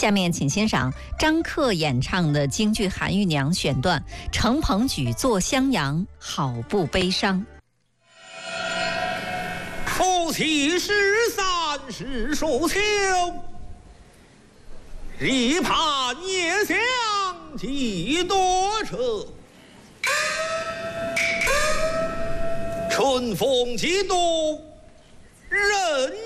下面请欣赏张克演唱的京剧《韩玉娘》选段：程鹏举坐襄阳，好不悲伤。 夫妻13世数秋，一盘夜香几多车。春风几度人